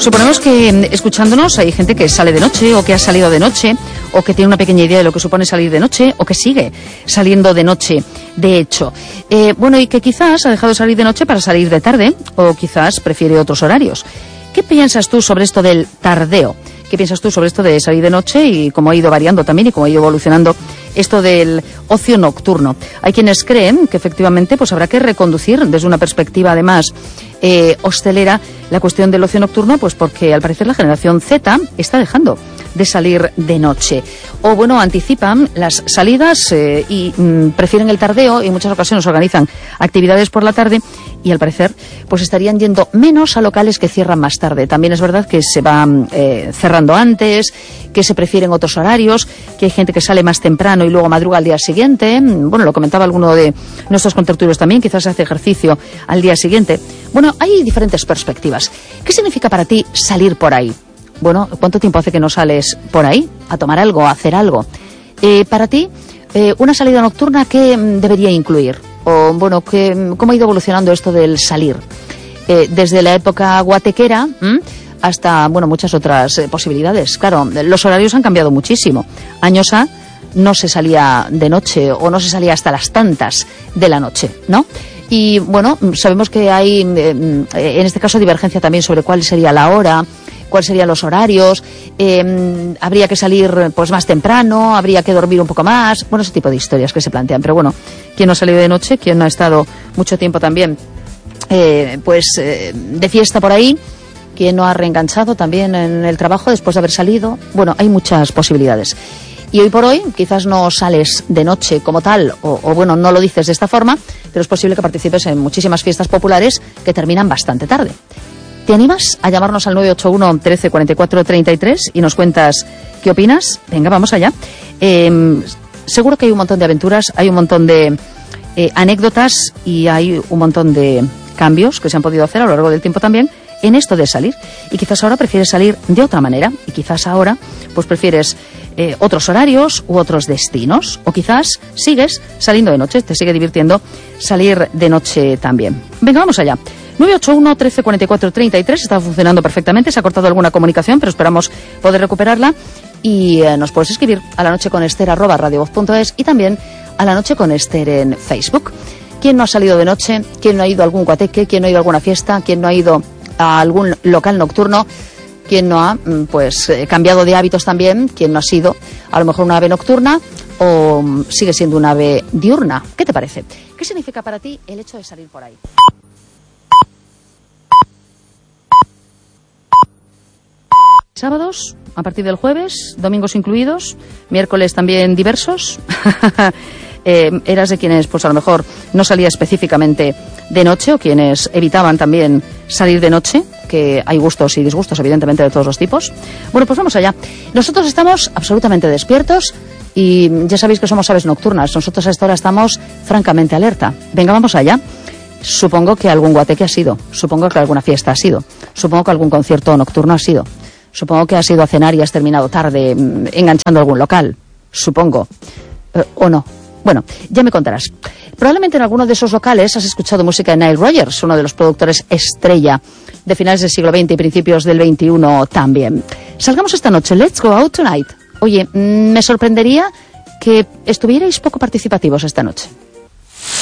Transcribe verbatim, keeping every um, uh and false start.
Suponemos que escuchándonos hay gente que sale de noche o que ha salido de noche o que tiene una pequeña idea de lo que supone salir de noche o que sigue saliendo de noche, de hecho. Eh, bueno, y que quizás ha dejado de salir de noche para salir de tarde o quizás prefiere otros horarios. ¿Qué piensas tú sobre esto del tardeo? ¿Qué piensas tú sobre esto de salir de noche y cómo ha ido variando también y cómo ha ido evolucionando esto del ocio nocturno? Hay quienes creen que efectivamente pues habrá que reconducir desde una perspectiva además eh, hostelera la cuestión del ocio nocturno, pues porque al parecer la generación Z está dejando de salir de noche. O bueno, anticipan las salidas eh, y mm, prefieren el tardeo y en muchas ocasiones organizan actividades por la tarde y al parecer pues estarían yendo menos a locales que cierran más tarde. También es verdad que se van eh, cerrando antes, que se prefieren otros horarios, que hay gente que sale más temprano y luego madruga al día siguiente. Bueno, lo comentaba alguno de nuestros contertulios también, quizás hace ejercicio al día siguiente. Bueno, hay diferentes perspectivas. ¿Qué significa para ti salir por ahí? Bueno, ¿cuánto tiempo hace que no sales por ahí a tomar algo, a hacer algo? Eh, para ti, eh, una salida nocturna, ¿qué debería incluir? O, bueno, ¿qué, ¿cómo ha ido evolucionando esto del salir? Eh, desde la época guatequera ¿m? hasta, bueno, muchas otras eh, posibilidades. Claro, los horarios han cambiado muchísimo. Años A no se salía de noche o no se salía hasta las tantas de la noche, ¿no? Y, bueno, sabemos que hay, eh, en este caso, divergencia también sobre cuál sería la hora, cuáles serían los horarios, eh, habría que salir pues más temprano, habría que dormir un poco más, bueno, ese tipo de historias que se plantean. Pero bueno, ¿quién no ha salido de noche? ¿Quién no ha estado mucho tiempo también eh, pues eh, de fiesta por ahí? ¿Quién no ha reenganchado también en el trabajo después de haber salido? Bueno, hay muchas posibilidades. Y hoy por hoy quizás no sales de noche como tal, o, o bueno, no lo dices de esta forma, pero es posible que participes en muchísimas fiestas populares que terminan bastante tarde. ¿Te animas a llamarnos al nueve ocho uno, trece, cuarenta y cuatro, treinta y tres y nos cuentas qué opinas? Venga, vamos allá. Eh, seguro que hay un montón de aventuras, hay un montón de eh, anécdotas y hay un montón de cambios que se han podido hacer a lo largo del tiempo también en esto de salir. Y quizás ahora prefieres salir de otra manera y quizás ahora pues prefieres eh, otros horarios u otros destinos. O quizás sigues saliendo de noche, te sigue divirtiendo salir de noche también. Venga, vamos allá. nueve ocho uno, trece, cuarenta y cuatro, treinta y tres está funcionando perfectamente, se ha cortado alguna comunicación, pero esperamos poder recuperarla. Y eh, nos puedes escribir a la noche con Ester arroba radiovoz punto es y también a la noche con Ester en Facebook. ¿Quién no ha salido de noche? ¿Quién no ha ido a algún guateque? ¿Quién no ha ido a alguna fiesta? ¿Quién no ha ido a algún local nocturno? ¿Quién no ha pues eh, cambiado de hábitos también? ¿Quién no ha sido a lo mejor una ave nocturna o um, sigue siendo una ave diurna? ¿Qué te parece? ¿Qué significa para ti el hecho de salir por ahí? Sábados, a partir del jueves, domingos incluidos, miércoles también diversos. eh, eras de quienes, pues a lo mejor, no salía específicamente de noche o quienes evitaban también salir de noche, que hay gustos y disgustos, evidentemente, de todos los tipos. Bueno, pues vamos allá. Nosotros estamos absolutamente despiertos y ya sabéis que somos aves nocturnas. Nosotros a esta hora estamos francamente alerta. Venga, vamos allá. Supongo que algún guateque ha sido, supongo que alguna fiesta ha sido, supongo que algún concierto nocturno ha sido. Supongo que has ido a cenar y has terminado tarde enganchando algún local. Supongo. Eh, ¿O no? Bueno, ya me contarás. Probablemente en alguno de esos locales has escuchado música de Nile Rodgers, uno de los productores estrella de finales del siglo veinte y principios del veintiuno también. Salgamos esta noche. Let's go out tonight. Oye, me sorprendería que estuvierais poco participativos esta noche.